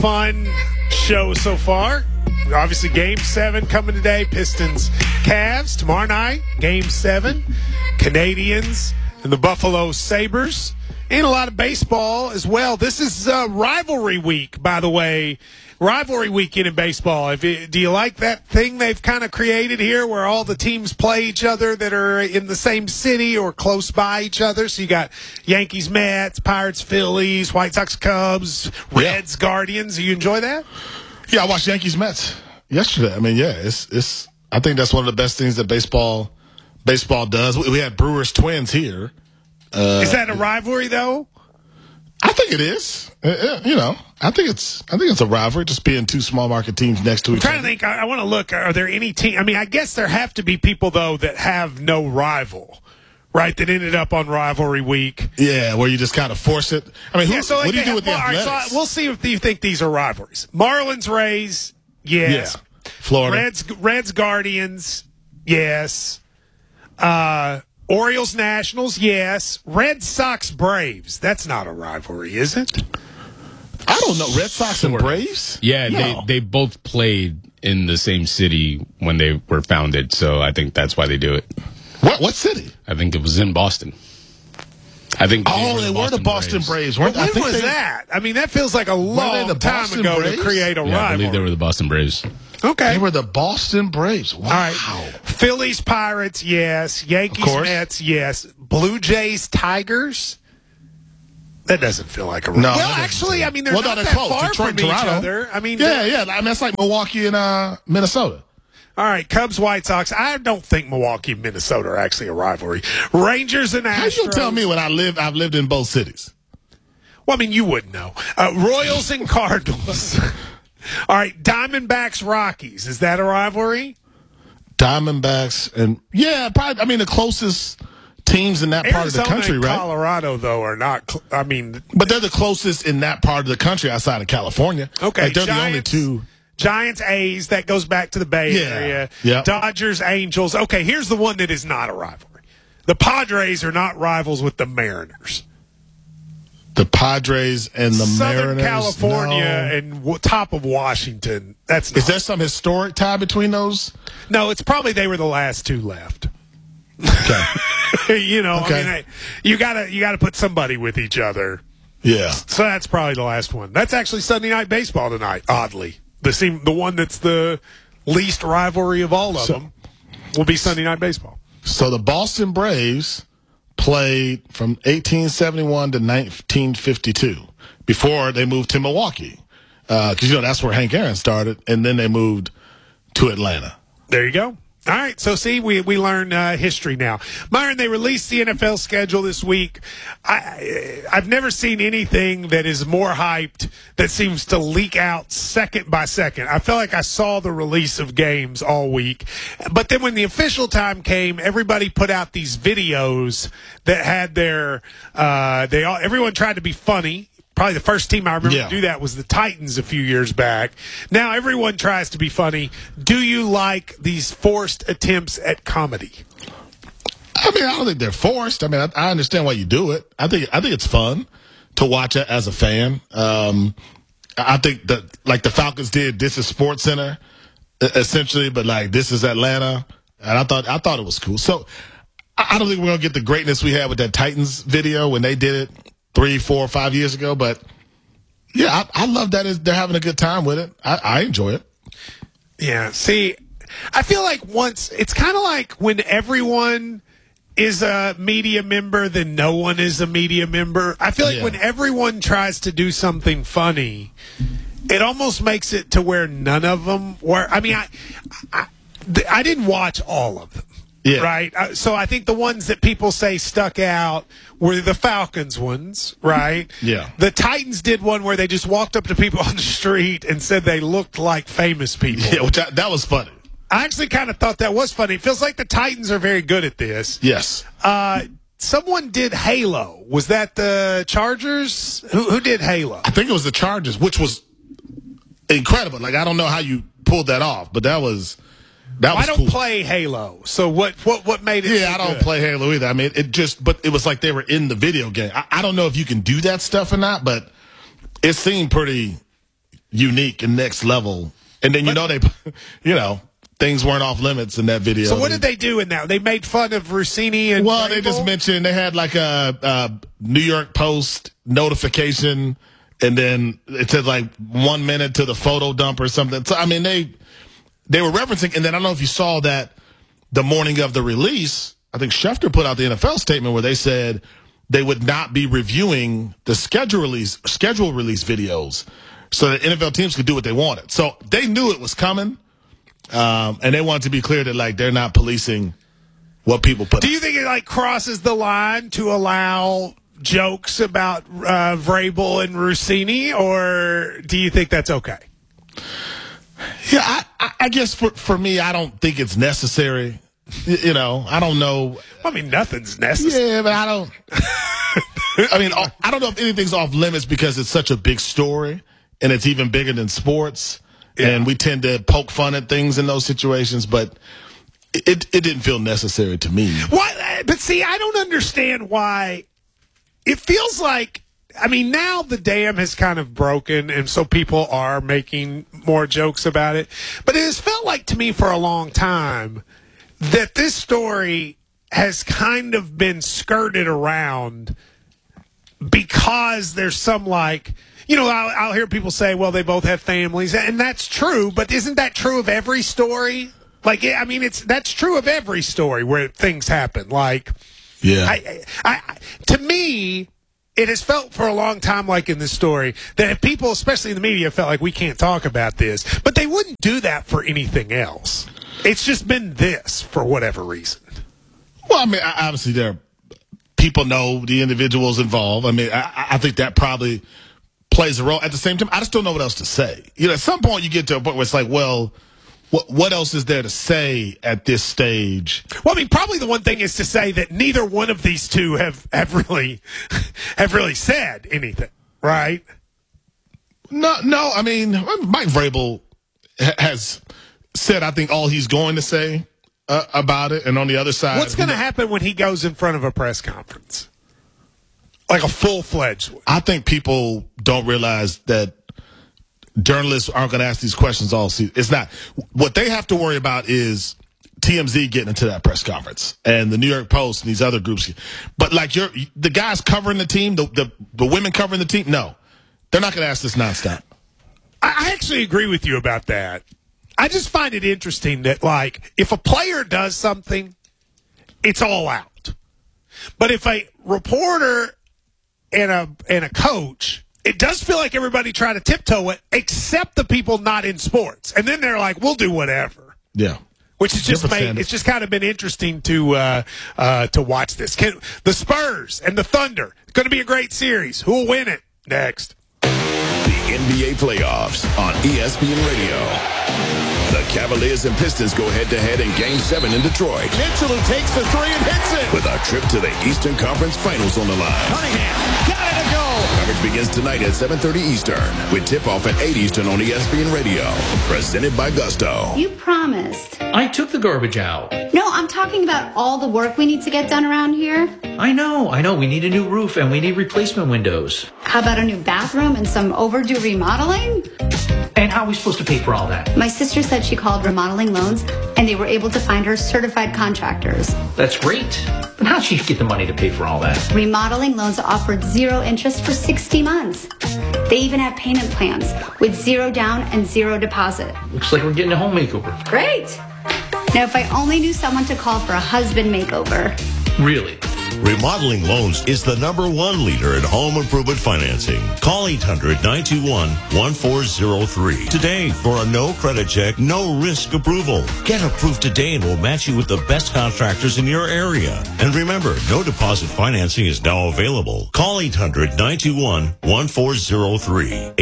Fun show so far. Obviously, Game 7 coming today. Pistons, Cavs. Tomorrow night, Game 7. Canadians and the Buffalo Sabres. And a lot of baseball as well. This is rivalry week, by the way. Rivalry weekend in baseball. Do you like that thing they've kind of created here where all the teams play each other that are in the same city or close by each other? So you got Yankees, Mets, Pirates, Phillies, White Sox, Cubs, Reds, Guardians. You enjoy that? Yeah, I watched Yankees, Mets yesterday. I mean, yeah, it's. I think that's one of the best things that baseball does. We had Brewers Twins here. Is that a rivalry though? I think it is. I think it's a rivalry, just being two small market teams next to each other. I'm trying to think. I want to look. Are there any team? I mean, I guess there have to be people though that have no rival, right? That ended up on rivalry week. Yeah, where you just kind of force it. I mean, what do you do with the Athletics? Right, so we'll see if you think these are rivalries. Marlins, Rays, yes. Yeah. Florida, Reds, Guardians, yes. Orioles, Nationals, yes. Red Sox, Braves. That's not a rivalry, is it? I don't know. Red Sox and Braves? Yeah, no. They both played in the same city when they were founded, so I think that's why they do it. What city? I think it was in Boston. I think they were the Boston Braves. When was that? I mean, that feels like a long time ago to create a rivalry. I believe they were the Boston Braves. Okay. They were the Boston Braves. Wow. All right. Phillies, Pirates, yes. Yankees, Mets, yes. Blue Jays, Tigers. That doesn't feel like a rivalry. No, well, actually, I mean, they're not that close. far Detroit, from Toronto. each other. I mean, yeah. I mean, that's like Milwaukee and Minnesota. All right, Cubs, White Sox. I don't think Milwaukee and Minnesota are actually a rivalry. Rangers and Astros. How you tell me when I've lived in both cities? Well, I mean, you wouldn't know. Royals and Cardinals. All right, Diamondbacks, Rockies. Is that a rivalry? Diamondbacks and probably. I mean, the closest teams in that part of the country, and right? Colorado, though, are not. But they're the closest in that part of the country outside of California. Okay, like they're the only two. Giants, A's, that goes back to the Bay Area. Yep. Dodgers, Angels. Okay, here's the one that is not a rivalry. The Padres are not rivals with the Mariners. The Padres and the Southern Mariners. California and top of Washington. That's not. Is there some historic tie between those? No, it's probably they were the last two left. Okay. I mean, you gotta put somebody with each other. Yeah. So that's probably the last one. That's actually Sunday Night Baseball tonight, oddly. The one that's the least rivalry of all of them will be Sunday Night Baseball. So the Boston Braves played from 1871 to 1952 before they moved to Milwaukee. Because, that's where Hank Aaron started, and then they moved to Atlanta. There you go. All right, so see, we learn history now. Myron, they released the NFL schedule this week. I've never seen anything that is more hyped that seems to leak out second by second. I felt like I saw the release of games all week. But then when the official time came, everybody put out these videos that had their everyone tried to be funny. Probably the first team I remember to do that was the Titans a few years back. Now everyone tries to be funny. Do you like these forced attempts at comedy? I mean, I don't think they're forced. I mean, I understand why you do it. I think it's fun to watch it as a fan. I think that like the Falcons did, this is Sports Center essentially, but like this is Atlanta, and I thought it was cool. So I don't think we're gonna get the greatness we had with that Titans video when they did it 3, 4, 5 years ago, but yeah, I love that they're having a good time with it. I enjoy it. Yeah. See, I feel like it's kind of like when everyone is a media member, then no one is a media member. I feel like when everyone tries to do something funny, it almost makes it to where none of them were. I mean, I didn't watch all of them. Yeah. Right. So I think the ones that people say stuck out were the Falcons ones, right? Yeah. The Titans did one where they just walked up to people on the street and said they looked like famous people. Yeah, that was funny. I actually kind of thought that was funny. It feels like the Titans are very good at this. Yes. Someone did Halo. Was that the Chargers? Who did Halo? I think it was the Chargers, which was incredible. Like, I don't know how you pulled that off, but that was I don't cool. play Halo, so what made it? Yeah, I don't play Halo either. I mean, but it was like they were in the video game. I don't know if you can do that stuff or not, but it seemed pretty unique and next level. And then, things weren't off limits in that video. So what did they do in that? They made fun of Rossini and Well, Vrabel? they just mentioned they had like a New York Post notification, and then it said like 1 minute to the photo dump or something. So, I mean, they were referencing, and then I don't know if you saw that the morning of the release, I think Schefter put out the NFL statement where they said they would not be reviewing the schedule release videos so that NFL teams could do what they wanted. So they knew it was coming, and they wanted to be clear that like they're not policing what people put. Do you think it like crosses the line to allow jokes about Vrabel and Rossini, or do you think that's okay? Yeah, I guess for me, I don't think it's necessary. I don't know. I mean, nothing's necessary. Yeah, but I don't. I mean, I don't know if anything's off limits because it's such a big story and it's even bigger than sports. Yeah. And we tend to poke fun at things in those situations, but it didn't feel necessary to me. Why? But see, I don't understand why. It feels like, I mean, now the dam has kind of broken, and so people are making more jokes about it. But it has felt like to me for a long time that this story has kind of been skirted around because there's some like, I'll hear people say, well, they both have families, and that's true, but isn't that true of every story? Like, I mean, that's true of every story where things happen. Like, yeah, to me, it has felt for a long time, like in this story, that if people, especially in the media, felt like we can't talk about this, but they wouldn't do that for anything else. It's just been this for whatever reason. Well, I mean, obviously people know the individuals involved. I mean, I think that probably plays a role. At the same time, I just don't know what else to say. At some point you get to a point where it's like, well, what else is there to say at this stage? Well, I mean, probably the one thing is to say that neither one of these two have really said anything, right? No. I mean, Mike Vrabel has said, I think, all he's going to say about it. And on the other side, what's going to happen when he goes in front of a press conference, like a full-fledged one? I think people don't realize that journalists aren't going to ask these questions all season. It's not. What they have to worry about is TMZ getting into that press conference and the New York Post and these other groups. But like the guys covering the team, the women covering the team, no, they're not going to ask this nonstop. I actually agree with you about that. I just find it interesting that, like, if a player does something, it's all out. But if a reporter and a coach, it does feel like everybody try to tiptoe it, except the people not in sports. And then they're like, we'll do whatever. Yeah. Which is it's just kind of been interesting to watch this. The Spurs and the Thunder, it's going to be a great series. Who will win it? Next. The NBA playoffs on ESPN Radio. The Cavaliers and Pistons go head-to-head in Game 7 in Detroit. Mitchell, who takes the three and hits it. With a trip to the Eastern Conference Finals on the line. Cunningham, got it to go. Coverage begins tonight at 7:30 Eastern, with tip-off at 8 Eastern on ESPN Radio. Presented by Gusto. You promised. I took the garbage out. No, I'm talking about all the work we need to get done around here. I know. We need a new roof and we need replacement windows. How about a new bathroom and some overdue remodeling? And how are we supposed to pay for all that? My sister said she called Remodeling Loans and they were able to find her certified contractors. That's great. But how'd she get the money to pay for all that? Remodeling Loans offered 0 interest for 60 months. They even have payment plans with 0 down and 0 deposit. Looks like we're getting a home makeover. Great. Now, if I only knew someone to call for a husband makeover. Really? Remodeling Loans is the #1 leader in home improvement financing. Call 800-921-1403 today for a no credit check, no risk approval. Get approved today and we'll match you with the best contractors in your area. And remember, no deposit financing is now available. Call 800-921-1403.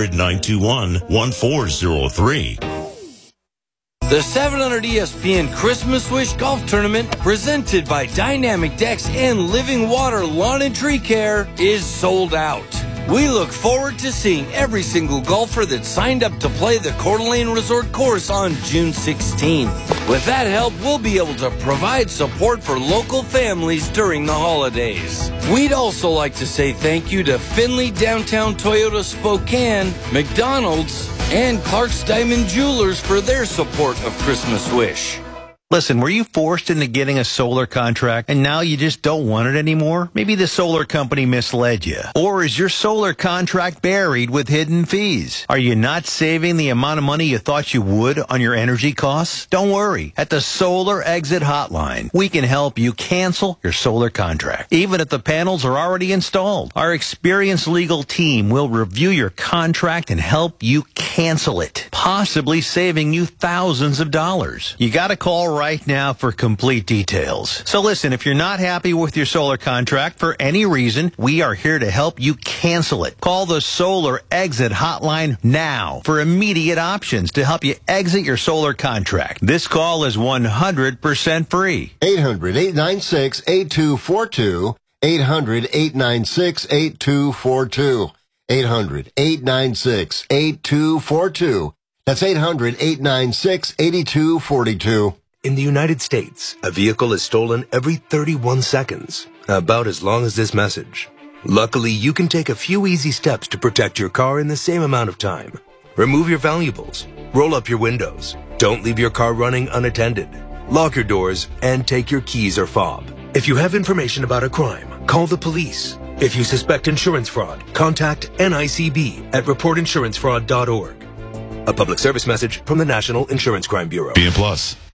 800-921-1403. The 700 ESPN Christmas Wish Golf Tournament, presented by Dynamic Decks and Living Water Lawn and Tree Care, is sold out. We look forward to seeing every single golfer that signed up to play the Coeur d'Alene Resort course on June 16th. With that help, we'll be able to provide support for local families during the holidays. We'd also like to say thank you to Finley Downtown Toyota Spokane, McDonald's, and Clark's Diamond Jewelers for their support of Christmas Wish. Listen, were you forced into getting a solar contract and now you just don't want it anymore? Maybe the solar company misled you. Or is your solar contract buried with hidden fees? Are you not saving the amount of money you thought you would on your energy costs? Don't worry. At the Solar Exit Hotline, we can help you cancel your solar contract, even if the panels are already installed. Our experienced legal team will review your contract and help you cancel it, possibly saving you thousands of dollars. You got to call right now for complete details. So listen, if you're not happy with your solar contract for any reason, we are here to help you cancel it. Call the Solar Exit Hotline now for immediate options to help you exit your solar contract. This call is 100% free. 800-896-8242. 800-896-8242. 800-896-8242. That's 800-896-8242. In the United States, a vehicle is stolen every 31 seconds, about as long as this message. Luckily, you can take a few easy steps to protect your car in the same amount of time. Remove your valuables, roll up your windows, don't leave your car running unattended, lock your doors, and take your keys or fob. If you have information about a crime, call the police. If you suspect insurance fraud, contact NICB at reportinsurancefraud.org. A public service message from the National Insurance Crime Bureau. BN Plus.